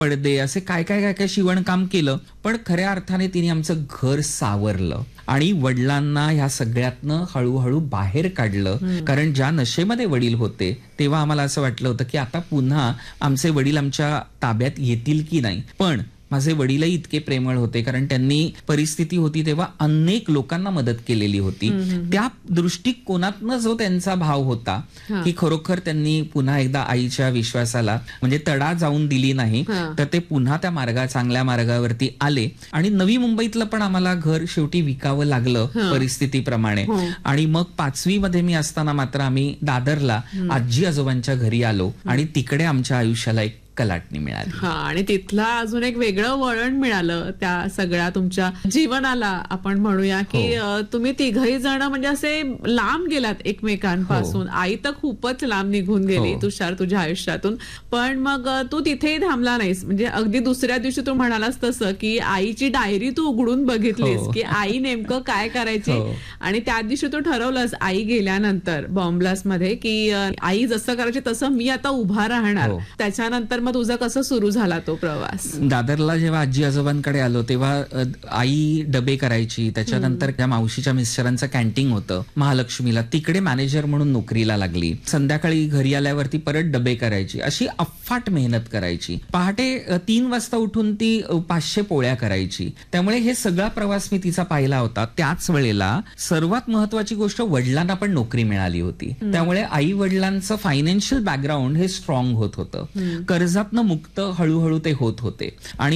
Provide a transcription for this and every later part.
पडदे असे काय काय काय काय शिवणकाम केलं. पण खऱ्या अर्थाने तिने आमचं घर सावरलं आणि वडिलांना ह्या सगळ्यातनं हळूहळू बाहेर काढलं. कारण ज्या नशेमध्ये वडील होते तेव्हा आम्हाला असं वाटलं होतं की आता पुन्हा आमचे वडील आमच्या ताब्यात येतील की नाही. पण माझे वडीलही इतके प्रेमळ होते, कारण त्यांनी परिस्थिती होती तेव्हा अनेक लोकांना मदत केलेली होती. त्या दृष्टिकोनातनं जो त्यांचा भाव होता की खरोखर त्यांनी पुन्हा एकदा आईच्या विश्वासाला म्हणजे तडा जाऊन दिली नाही, तर ते पुन्हा त्या चांगल्या मार्गावरती आले. आणि नवी मुंबईतलं पण आम्हाला घर शेवटी विकावं लागलं परिस्थितीप्रमाणे. आणि मग 5वी मध्ये मी असताना मात्र आम्ही दादरला आजी आजोबांच्या घरी आलो आणि तिकडे आमच्या आयुष्याला एक कलाटणी मिळाली. आणि तिथला अजून एक वेगळं वळण मिळालं त्या सगळ्या तुमच्या जीवनाला. आपण म्हणूया की तुम्ही तिघही जण म्हणजे असे लांब गेलात एकमेकांपासून. आई तर खूपच लांब निघून गेली तुषार तुझ्या आयुष्यातून. पण मग तू तिथेही थांबला नाहीस. म्हणजे अगदी दुसऱ्या दिवशी तू म्हणालास तसं की आईची डायरी तू उघडून बघितलीस की आई नेमकं काय करायची. आणि त्या दिवशी तू ठरवलंस आई गेल्यानंतर बॉम्ब मध्ये की आई जसं करायची तसं मी आता उभा राहणार. त्याच्यानंतर मग तुझा कसं सुरू झाला तो प्रवास? दादरला जेव्हा आजी आजोबांकडे आलो तेव्हा आई डबे करायची. त्याच्यानंतर त्या मावशीच्या मिस्टरांचं कॅन्टीन होतं महालक्ष्मीला, तिकडे मॅनेजर म्हणून नोकरीला लागली. संध्याकाळी घरी आल्यावरती परत डबे करायची. अशी अफाट मेहनत करायची. पहाटे 3 वाजता उठून ती 500 पोळ्या करायची. त्यामुळे हे सगळा प्रवास मी तिचा पाहिला होता. त्याच वेळेला सर्वात महत्वाची गोष्ट, वडिलांना पण नोकरी मिळाली होती. त्यामुळे आई वडिलांचं फायनान्शियल बॅकग्राऊंड हे स्ट्रॉंग होत होतं. कर्जातनं मुक्त हळूहळू ते होत होते. आणि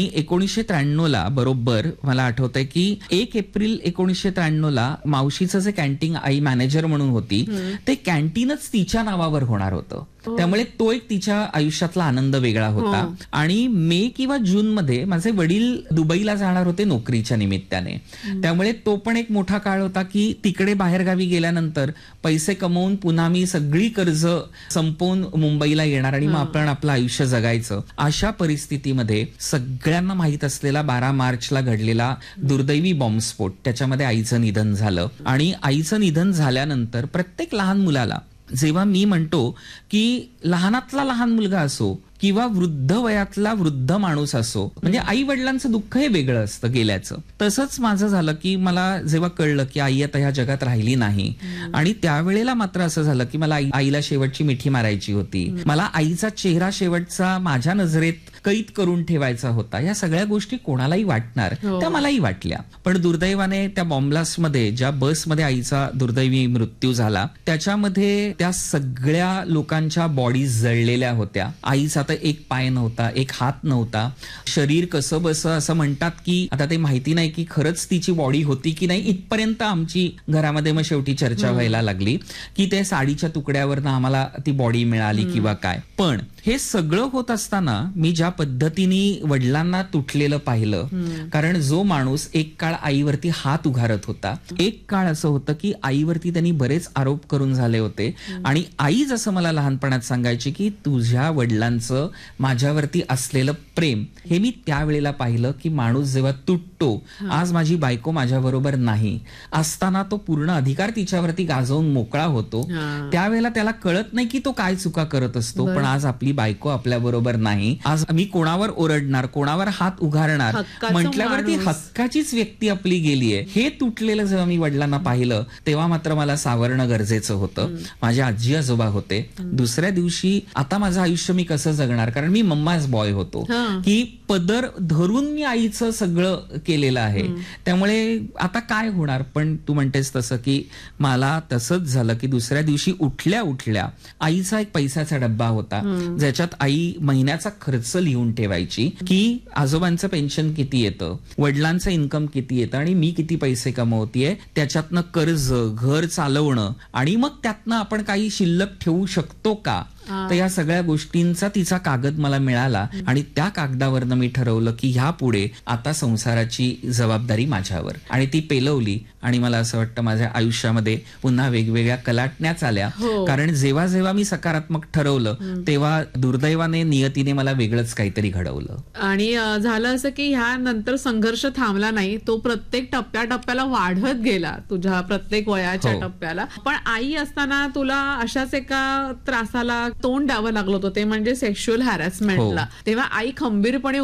1993 बरोबर मला आठवतंय की 1 एप्रिल 1993 मावशीचं जे कॅन्टीन आई मॅनेजर म्हणून होती ते कॅन्टीनच तिच्या नावावर होणार होतं. त्यामुळे तो एक तिच्या आयुष्यातला आनंद वेगळा होता. आणि मे किंवा जून मध्ये माझे वडील दुबईला जाणार होते नोकरीच्या निमित्ताने. त्यामुळे तो पण एक मोठा काळ होता की तिकडे बाहेरगावी गेल्यानंतर पैसे कमवून पुन्हा मी सगळी कर्ज संपवून मुंबईला येणार आणि मग आपण आपलं आयुष्य जगायचं. अशा परिस्थितीमध्ये सगळ्यांना माहित असलेला 12 मार्चला घडलेला दुर्दैवी बॉम्बस्फोट, त्याच्यामध्ये आईचं निधन झालं. आणि आईचं निधन झाल्यानंतर प्रत्येक लहान मुलाला, जेव्हा मी म्हणतो की लहानातला लहान मुलगा असो किंवा वृद्ध वयातला वृद्ध माणूस असो, म्हणजे आई वडिलांचं दुःख हे वेगळं असतं गेल्याचं. तसंच माझं झालं की मला जेव्हा कळलं की आई आता ह्या जगात राहिली नाही, आणि त्यावेळेला मात्र असं झालं की मला आईला शेवटची मिठी मारायची होती. मला आईचा चेहरा शेवटचा माझ्या नजरेत कैद करून ठेवायचा होता. या सगळ्या गोष्टी कोणालाही वाटणार, त्या मलाही वाटल्या. पण दुर्दैवाने त्या बॉम्बलास्टमध्ये ज्या बसमध्ये आईचा दुर्दैवी मृत्यू झाला त्याच्यामध्ये त्या सगळ्या लोकांच्या बॉडीज जळलेल्या होत्या. आईचा तर एक पाय नव्हता, एक हात नव्हता, शरीर कसं बस असं म्हणतात की आता ते माहिती नाही की खरंच तिची बॉडी होती की नाही. इथपर्यंत आमची घरामध्ये मग शेवटी चर्चा व्हायला लागली की ते साडीच्या तुकड्यावरनं आम्हाला ती बॉडी मिळाली किंवा काय. पण हे सगळं होत असताना मी ज्या पद्धतीने वडिलांना तुटलेलं पाहिलं, कारण जो माणूस एक काळ आईवरती हात उघारत होता, एक काळ असं होतं की आईवरती त्यांनी बरेच आरोप करून झाले होते. आणि आई जसं मला लहानपणात सांगायची की तुझ्या वडिलांचं माझ्यावरती असलेलं प्रेम हे मी त्यावेळेला पाहिलं की माणूस जेव्हा तुटतो, आज माझी बायको माझ्याबरोबर नाही असताना तो पूर्ण अधिकार तिच्यावरती गाजवून मोकळा होतो. त्यावेळेला त्याला कळत नाही की तो काय चुका करत असतो. पण आज आपली बायको आपल्या बरोबर नाही, आज मी कोणावर ओरडणार, कोणावर हात उघारणार म्हटल्यावरती हक्काचीच व्यक्ती आपली गेलीये. हे तुटलेलं जेव्हा मी वडिलांना पाहिलं तेव्हा मात्र मला सावरणं गरजेचं होतं. माझे आजी आजोबा होते. दुसऱ्या दिवशी आता माझं आयुष्य मी कसं जगणार, कारण मी मम्माच बॉय होतो की पदर धरून मी आईचं सगळं केलेलं आहे. त्यामुळे आता काय होणार. पण तू म्हणतेस तसं की मला तसंच झालं की दुसऱ्या दिवशी उठल्या उठल्या आईचा एक पैशाचा डब्बा होता ज्याच्यात आई महिन्याचा खर्च लिहून ठेवायची की आजोबांचं पेन्शन किती येतं, वडिलांचं इन्कम किती येतं आणि मी किती पैसे कमवतेय, त्याच्यातनं कर्ज, घर चालवणं आणि मग त्यातनं आपण काही शिल्लक ठेवू शकतो का. तर या सगळ्या गोष्टींचा तिचा कागद मला मिळाला आणि त्या कागदावरनं मी ठरवलं की ह्या पुढे आता संसाराची जबाबदारी माझ्यावर, आणि ती पेलवली. आणि मला असं वाटतं माझ्या आयुष्यामध्ये पुन्हा वेगवेगळ्या कलाटण्याच आल्या. कारण जेव्हा जेव्हा मी सकारात्मक ठरवलं तेव्हा दुर्दैवाने नियतीने मला वेगळंच काहीतरी घडवलं. आणि झालं असं की ह्यानंतर संघर्ष थांबला नाही, तो प्रत्येक टप्प्याटप्प्याला वाढत गेला तुझ्या प्रत्येक वयाच्या टप्प्याला. पण आई असताना तुला अशाच एका त्रासाला तोंड द्यावं लागलं होतं ते म्हणजे सेक्शुअल हॅरॅसमेंटला. तेव्हा आई खंबीरपणे